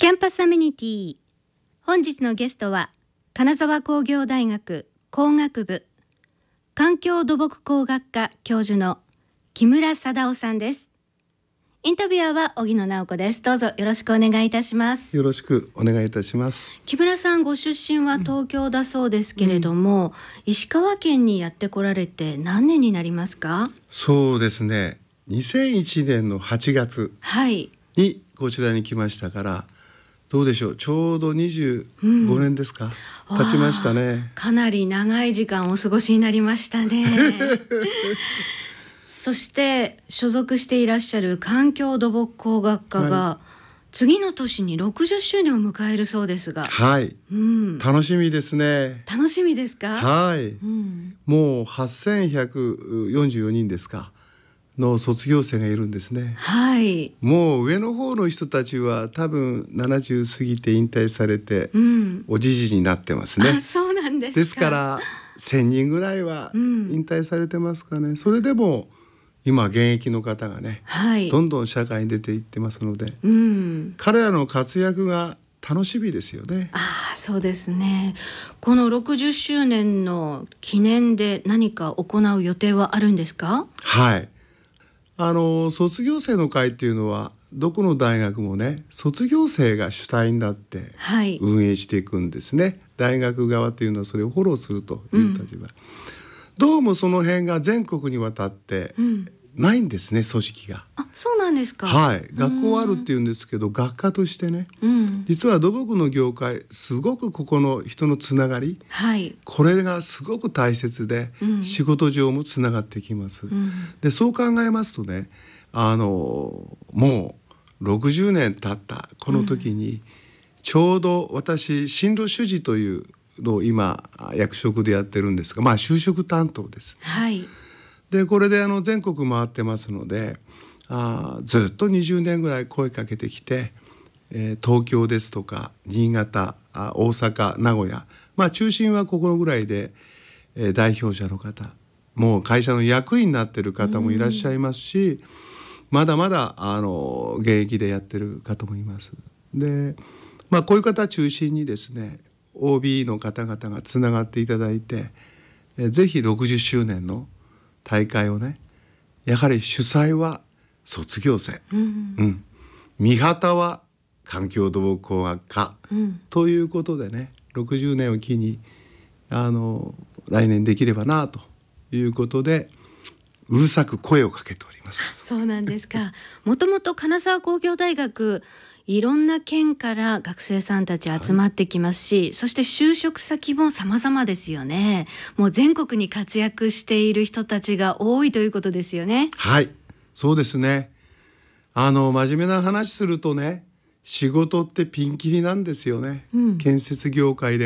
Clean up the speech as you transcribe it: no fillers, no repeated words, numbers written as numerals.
キャンパスアメニティ。本日のゲストは金沢工業大学工学部環境土木工学科教授の木村貞夫さんです。インタビュアーは荻野直子です。どうぞよろしくお願いいたします。 よろしくお願いいたします。 木村さん、ご出身は東京だそうですけれども、石川県にやってこられて何年になりますか？ そうですね、2001年の8月にこちらに来ましたから、どうでしょう、ちょうど25年ですか、経ちましたね。 かなり長い時間お過ごしになりましたね。そして所属していらっしゃる環境土木工学科が、次の年に60周年を迎えるそうですが、楽しみですね。 楽しみですか？もう8144人ですかの卒業生がいるんですね。もう上の方の人たちは多分70過ぎて引退されて、おじじになってますね。 そうなんですか。 ですから1000人ぐらいは引退されてますかね。それでも今現役の方がね、どんどん社会に出ていってますので、彼らの活躍が楽しみですよね。 そうですね。この60周年の記念で何か行う予定はあるんですか？ 卒業生の会っていうのはどこの大学もね、卒業生が主体になって運営していくんですね。大学側っていうのはそれをフォローするという立場、どうもその辺が全国にわたってないんですね、組織が。 そうなんですか。 学校あるっていうんですけど、学科としてね、実は土木の業界すごくここの人のつながり、これがすごく大切で、仕事上もつながってきます。でそう考えますとね、もう60年経ったこの時に、ちょうど私進路主事というのを今役職でやってるんですが、就職担当です。でこれで全国回ってますので、ずっと20年ぐらい声かけてきて、東京ですとか新潟、大阪、名古屋、中心はここぐらいで、代表者の方、もう会社の役員になってる方もいらっしゃいますし、まだまだ現役でやってる方もいます。で、こういう方中心にですね、 OB の方々がつながっていただいて、ぜひ60周年の大会をね、やはり主催は卒業生、見旗は環境土木工学科、ということでね、60年を機に来年できればなということで、うるさく声をかけております。 そうなんですか。もともと金沢工業大学、いろんな県から学生さんたち集まってきますし、そして就職先も様々ですよね。もう全国に活躍している人たちが多いということですよね。 そうですね。真面目な話するとね、仕事ってピンキリなんですよね。建設業界で